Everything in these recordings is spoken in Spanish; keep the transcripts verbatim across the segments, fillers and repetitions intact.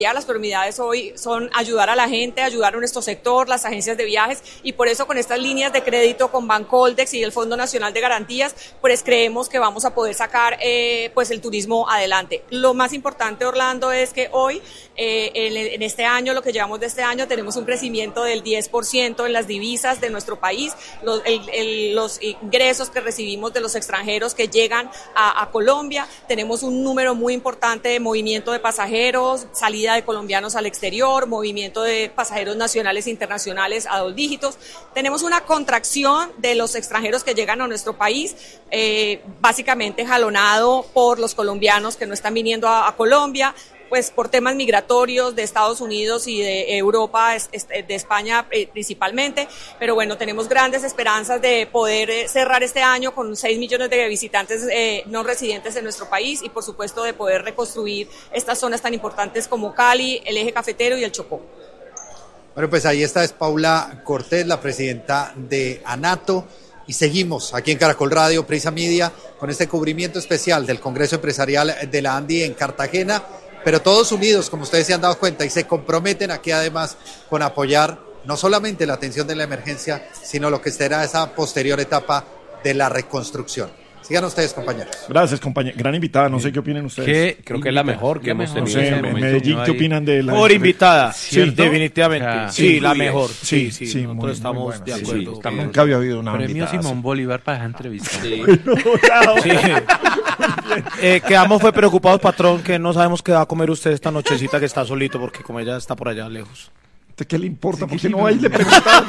Las prioridades hoy son ayudar a la gente, ayudar a nuestro sector, las agencias de viajes, y por eso con estas líneas de crédito con Bancoldex y el Fondo Nacional de Garantías, pues creemos que vamos a poder sacar eh, pues el turismo adelante. Lo más importante, Orlando, es que hoy, eh, en, en este año, lo que llevamos de este año, tenemos un crecimiento del diez por ciento en las divisas de nuestro país, los, el, el, los ingresos que recibimos de los extranjeros que llegan a, a Colombia, tenemos un número muy importante de movimiento de pasajeros, salida de colombianos al exterior, movimiento de pasajeros nacionales e internacionales a dos dígitos. Tenemos una contracción de los extranjeros que llegan a nuestro país, eh, básicamente jalonado por los colombianos que no están viniendo a, a Colombia, pues por temas migratorios de Estados Unidos y de Europa, de España principalmente, pero bueno, tenemos grandes esperanzas de poder cerrar este año con seis millones de visitantes eh, no residentes en nuestro país y por supuesto de poder reconstruir estas zonas tan importantes como Cali, el eje cafetero y el Chocó. Bueno, pues ahí está, es Paula Cortés, la presidenta de ANATO, y seguimos aquí en Caracol Radio, Prisa Media, con este cubrimiento especial del Congreso Empresarial de la ANDI en Cartagena, pero todos unidos, como ustedes se han dado cuenta, y se comprometen aquí además con apoyar no solamente la atención de la emergencia, sino lo que será esa posterior etapa de la reconstrucción. Sigan ustedes, compañeros. Gracias, compañero. Gran invitada, no sé qué opinan ustedes. ¿Qué? Creo que es la mejor que hemos tenido. No sé, en Medellín, ¿qué opinan de la...? Por invitada, sí, ¿cierto? Definitivamente. Ah, sí, sí, la mejor. Sí, Sí, sí, sí, nosotros muy, estamos muy buena, de sí, acuerdo. sí, nunca había habido una Premio invitada. Simón Bolívar para esa entrevista. Sí. Sí. eh, quedamos fue preocupados, patrón, que no sabemos qué va a comer usted esta nochecita que está solito, porque como ella está por allá lejos. ¿Qué le importa? ¿Por qué no va y le preguntamos?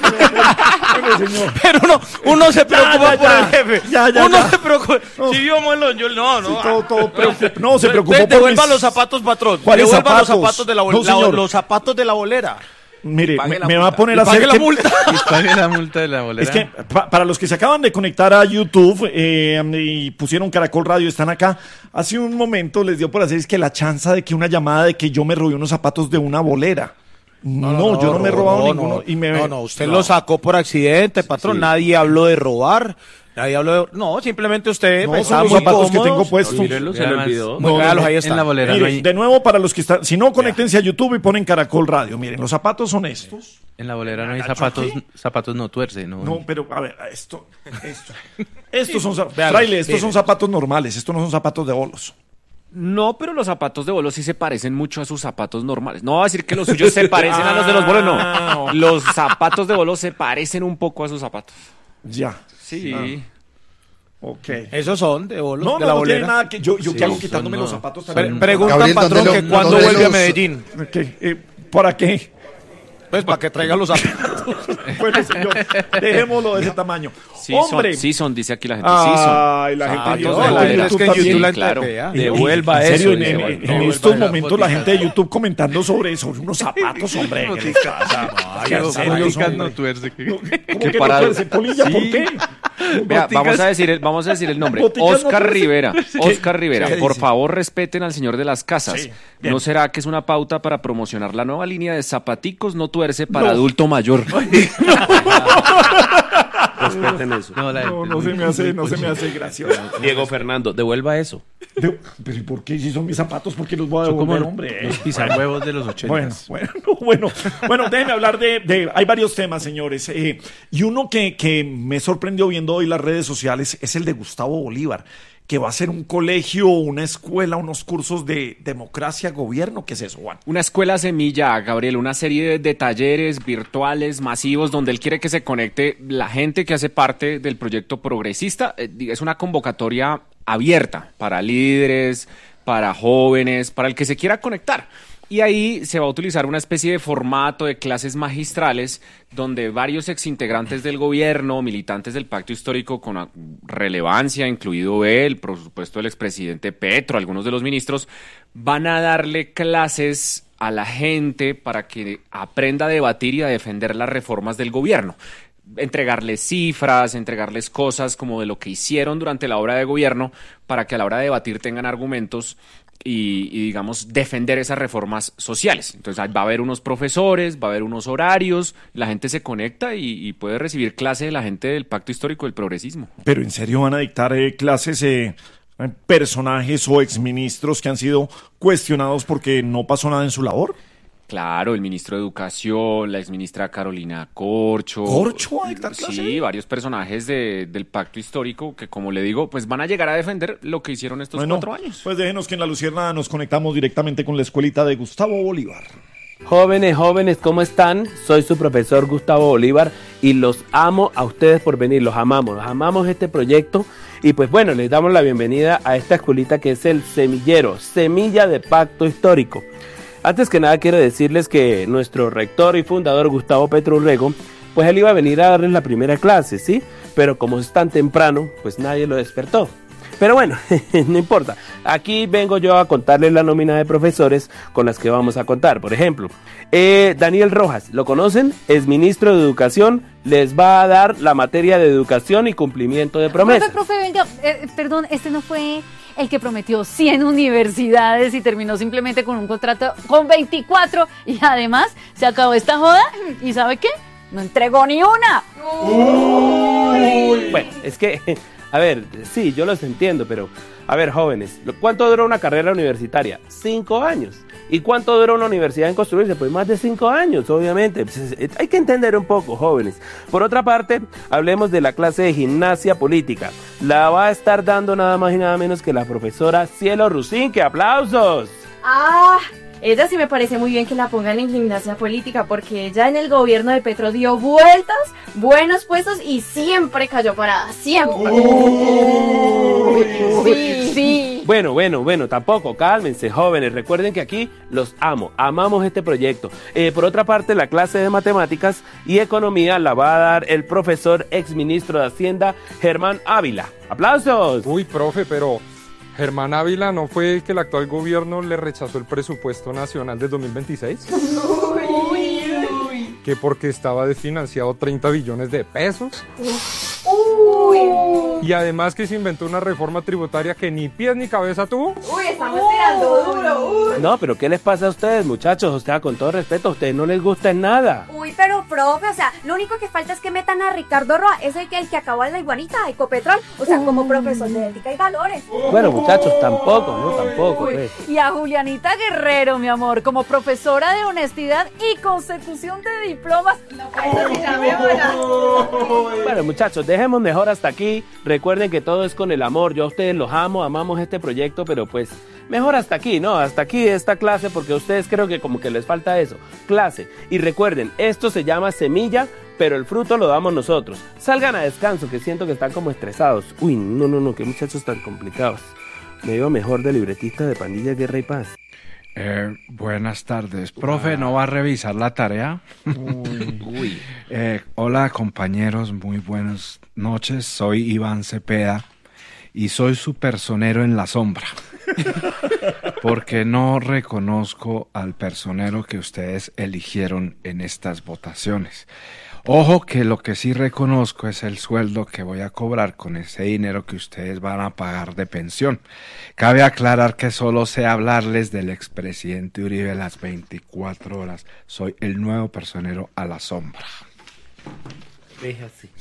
Pero uno, uno se preocupa ya, ya, por el jefe. ya, ya, uno ya. se preocupa. No. Si vio lo, yo no, no. Sí, todo, todo preocup- no, se preocupó De, por devuelva mis- los zapatos, patrón. ¿Cuáles Devuelva los zapatos? zapatos de la, bol- No, la- señor. los zapatos de la bolera. Mire, pague me, la me va a multa. poner Y a hacer pague la que- multa. Y pague la multa de la bolera. Es que pa- para los que se acaban de conectar a YouTube eh, y pusieron Caracol Radio, están acá, hace un momento les dio por hacer es que la chanza de que una llamada de que yo me robé unos zapatos de una bolera. No, yo no me he robado no, ninguno. No, y me, no, no, usted lo sacó por accidente, patrón. Sí. Nadie habló de robar. Nadie habló de... No, simplemente usted No, estaba son los muy zapatos que cómodos. tengo puestos. Mírenlo, se le olvidó. Muy No, véalos, no, ahí En están. la bolera Mire, no hay... de nuevo para los que están, si no, conéctense a YouTube y ponen Caracol Radio. Miren, los zapatos son estos. En la bolera no hay ¿Agacho zapatos, aquí? zapatos no tuerce, ¿no? No, pero a ver, esto, esto. Estos son, zap- Véalos, fraile, estos miren. son zapatos normales, estos no son zapatos de bolos. No, pero los zapatos de bolo sí se parecen mucho a sus zapatos normales. No va a decir que los suyos se parecen a los de los bolos, Ah, no. Los zapatos de bolo se parecen un poco a sus zapatos. Ya. Sí. Ok. Esos son de bolos, No, de no, la no tiene bolera. nada que yo, yo Sí, qué hago son quitándome no. los zapatos Pre- también. pregunta, Gabriel, patrón, ¿dónde lo- que cuándo dónde vuelve a los- Medellín. ¿Qué? Eh, ¿Para qué? Pues para que traigan los zapatos. Bueno, señor, dejémoslo de ese tamaño. Sí Hombre. son, sí son, dice aquí la gente. Sí son. Ay, la gente Zapatos de de YouTube, bolera. Es que en también. YouTube la claro. entendea. Devuelva en serio, eso, en, dice, en- bueno, en devuelva estos esa momentos la gente de YouTube comentando sobre, sobre unos zapatos, hombre. ¿Qué les pasa? Ay, en serio, Boticas hombre. no tuerce. ¿Cómo Qué que no parado. tuerce? Polilla, ¿por qué? Vea, Boticas- vamos a decir el, vamos a decir el nombre. Boticas no Oscar tuerce. Rivera. Oscar Rivera, ¿Qué por dice? favor respeten al señor de las casas. Sí, bien. ¿No será que es una pauta para promocionar la nueva línea de zapaticos no tuerce para No. adulto mayor? Respeten eso. No, la No, gente no es se muy- me hace, muy no se me pochita. hace gracioso. Diego Fernando, devuelva eso. De- pero ¿y por qué si son mis zapatos? ¿Por qué los voy a Son como devolver, hombre? los pisarhuevos de los ochentas. Bueno, bueno, bueno, bueno, déjenme hablar de, de, hay varios temas, señores, eh, y uno que, que me sorprendió viendo hoy las redes sociales es el de Gustavo Bolívar, que va a ser un colegio, una escuela, unos cursos de democracia, gobierno. ¿Qué es eso, Juan? Una escuela semilla, Gabriel, una serie de, de talleres virtuales, masivos, donde él quiere que se conecte la gente que hace parte del proyecto progresista. Eh, Es una convocatoria abierta para líderes, para jóvenes, para el que se quiera conectar. Y ahí se va a utilizar una especie de formato de clases magistrales donde varios exintegrantes del gobierno, militantes del pacto histórico con relevancia, incluido él, por supuesto el expresidente Petro, algunos de los ministros, van a darle clases a la gente para que aprenda a debatir y a defender las reformas del gobierno. Entregarles cifras, entregarles cosas como de lo que hicieron durante la obra de gobierno para que a la hora de debatir tengan argumentos y, y digamos, defender esas reformas sociales. Entonces va a haber unos profesores, va a haber unos horarios, la gente se conecta y, y puede recibir clase de la gente del Pacto Histórico del Progresismo. Pero en serio van a dictar eh, clases, eh, personajes o exministros que han sido cuestionados porque no pasó nada en su labor? Claro, el ministro de Educación, la exministra Carolina Corcho. ¿Corcho a dictar clase? Sí, varios personajes de, del pacto histórico que, como le digo, pues van a llegar a defender lo que hicieron estos bueno, cuatro años. Pues déjenos que en La Luciérnaga nos conectamos directamente con la escuelita de Gustavo Bolívar. Jóvenes, jóvenes, ¿cómo están? Soy su profesor Gustavo Bolívar y los amo a ustedes por venir, los amamos, los amamos este proyecto y pues bueno, les damos la bienvenida a esta escuelita que es el Semillero, Semilla de Pacto Histórico. Antes que nada quiero decirles que nuestro rector y fundador Gustavo Petro Urrego, pues él iba a venir a darles la primera clase, ¿sí? Pero como es tan temprano, pues nadie lo despertó. Pero bueno, no importa. Aquí vengo yo a contarles la nómina de profesores con las que vamos a contar. Por ejemplo, eh, Daniel Rojas, ¿lo conocen? Es ministro de Educación, les va a dar la materia de educación y cumplimiento de promesas. Profe, profe, venga, eh, perdón, este no fue el que prometió cien universidades y terminó simplemente con un contrato con veinticuatro y además se acabó esta joda y ¿sabe qué? No entregó ni una. Uy. Bueno, es que... A ver, sí, yo los entiendo, pero... A ver, jóvenes, ¿cuánto dura una carrera universitaria? Cinco años. ¿Y cuánto dura una universidad en construirse? Pues más de cinco años, obviamente. Pues hay que entender un poco, jóvenes. Por otra parte, hablemos de la clase de gimnasia política. La va a estar dando nada más y nada menos que la profesora Cielo Rusinque. ¡Aplausos! ¡Ah! Ella sí me parece muy bien que la pongan en gimnasia política porque ella en el gobierno de Petro dio vueltas, buenos puestos y siempre cayó parada, siempre. Uy, sí, sí. Bueno, bueno, bueno, tampoco, cálmense, jóvenes, recuerden que aquí los amo, amamos este proyecto. Eh, por otra parte, la clase de matemáticas y economía la va a dar el profesor exministro de Hacienda, Germán Ávila. ¡Aplausos! Uy, profe, pero... ¿Germán Ávila no fue el que el actual gobierno le rechazó el presupuesto nacional de dos mil veintiséis? Uy, uy. ¿Que porque estaba desfinanciado treinta billones de pesos? Uy. Y además que se inventó una reforma tributaria que ni pies ni cabeza tuvo. Uy, estamos tirando duro. Uy. No, pero ¿qué les pasa a ustedes, muchachos? O sea, con todo respeto, a ustedes no les gusta en nada. Uy, pero profe, o sea, lo único que falta es que metan a Ricardo Roa, es el que, el que acabó en la iguanita de Ecopetrol, o sea, como profesor de ética y valores. Bueno, muchachos, tampoco, ¿no? Tampoco, Uy, pues. y a Julianita Guerrero, mi amor, como profesora de honestidad y consecución de diplomas. No, pues, llamémosla. Bueno, muchachos, dejemos mejor hasta aquí. Recuerden que todo es con el amor. Yo a ustedes los amo, amamos este proyecto, pero pues mejor hasta aquí, ¿no? Hasta aquí esta clase porque a ustedes creo que como que les falta eso, clase. Y recuerden, esto se llama semilla, pero el fruto lo damos nosotros. Salgan a descanso, que siento que están como estresados. Uy, no, no, no, qué muchachos tan complicados. Me veo mejor de libretista de Pandilla, Guerra y Paz. Eh, buenas tardes. Profe, ¿no va a revisar la tarea? Uy. Uy. Eh, hola, compañeros, muy buenas noches. Soy Iván Cepeda y soy su personero en la sombra. Porque no reconozco al personero que ustedes eligieron en estas votaciones. Ojo que lo que sí reconozco es el sueldo que voy a cobrar con ese dinero que ustedes van a pagar de pensión. Cabe aclarar que solo sé hablarles del expresidente Uribe las veinticuatro horas. Soy el nuevo personero a la sombra. Deja así.